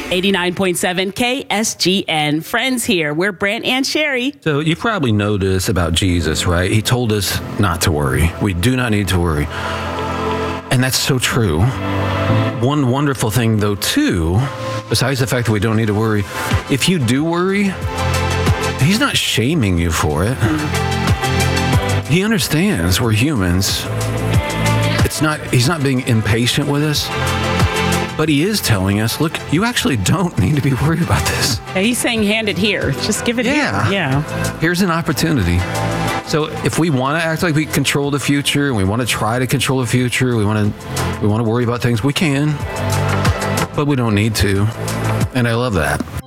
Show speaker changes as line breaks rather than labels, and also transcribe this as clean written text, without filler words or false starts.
89.7 KSGN. Friends here. We're Brant and Sherry.
So you probably know this about Jesus, right? He told us not to worry. We do not need to worry. And that's so true. One wonderful thing, though, too, besides the fact that we don't need to worry, if you do worry, he's not shaming you for it. He understands we're humans. He's not being impatient with us, but he is telling us, look, you actually don't need to be worried about this.
Yeah, he's saying hand it here. Just give it here. Yeah.
Here's an opportunity. So if we want to act like we control the future, and we want to try to control the future, we want to worry about things, we can, but we don't need to. And I love that.